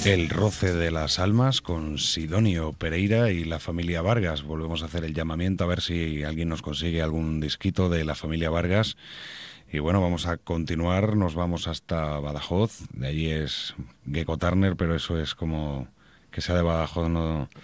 El roce de las almas con Sidonio Pereira y la familia Vargas. Volvemos a hacer el llamamiento a ver si alguien nos consigue algún disquito de la familia Vargas. Y bueno, vamos a continuar, nos vamos hasta Badajoz. De allí es Gecko Turner, pero eso es como que sea de Badajoz, no,